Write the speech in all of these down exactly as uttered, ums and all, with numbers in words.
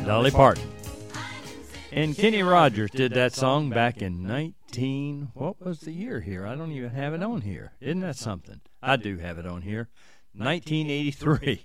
Dolly Parton. And Kenny Rogers did that song back in nineteen, what was the year here? I don't even have it on here. Isn't that something? I do have it on here. nineteen eighty-three.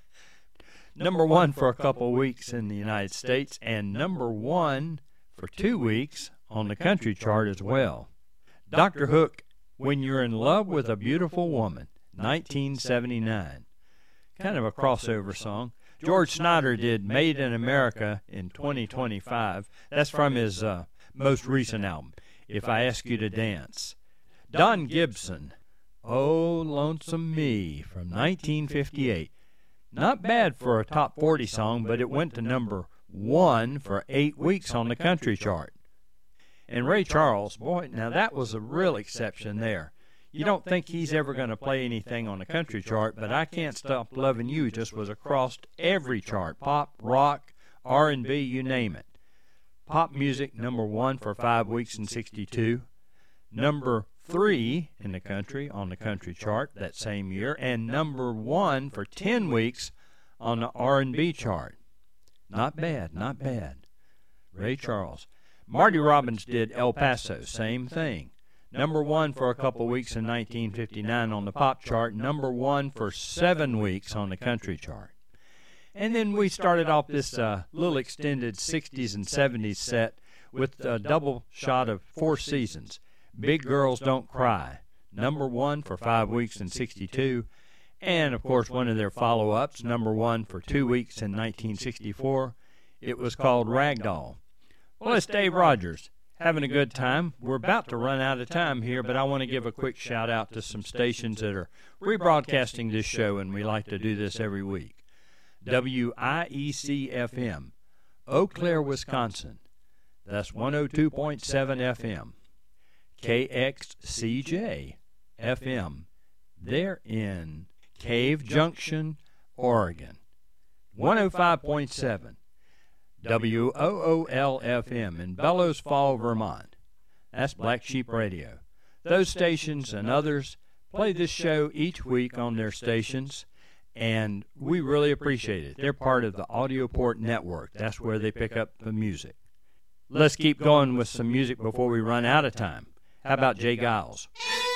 Number one for a couple weeks in the United States, and number one for two weeks on the country chart as well. Doctor Hook, When You're in Love with a Beautiful Woman, nineteen seventy-nine. Kind of a crossover song. George Snyder did Made in America in twenty twenty-five. That's from his uh, most recent album, If I Ask You to Dance. Don Gibson, Oh Lonesome Me, from nineteen fifty-eight. Not bad for a top forty song, but it went to number one for eight weeks on the country chart. And Ray Charles, boy, now that was a real exception there. You don't think he's ever going to play anything on the country chart, but I Can't Stop Loving You just was across every chart, pop, rock, R and B, you name it. Pop music, number one for five weeks in sixty-two. Number three in the country on the country chart that same year, and number one for ten weeks on the R and B chart. Not bad, not bad. Ray Charles. Marty Robbins did El Paso, same thing. Number one for a couple weeks in nineteen fifty-nine on the pop chart. Number one for seven weeks on the country chart. And then we started off this uh, little extended sixties and seventies set with a double shot of Four Seasons. Big Girls Don't Cry. Number one for five weeks in sixty-two. And, of course, one of their follow-ups, number one for two weeks in nineteen sixty-four. It was called Ragdoll. Well, it's Dave Rogers. Having a good time. We're about to run out of time here, but I want to give a quick shout out to some stations that are rebroadcasting this show, and we like to do this every week. W I E C F M, Eau Claire, Wisconsin. That's one oh two point seven F M. K X C J F M. They're in Cave Junction, Oregon. one oh five point seven. W O O L F M in Bellows Fall, Vermont. That's Black Sheep Radio. Those stations and others play this show each week on their stations, and we really appreciate it. They're part of the Audioport Network. That's where they pick up the music. Let's keep going with some music before we run out of time. How about Jay Giles?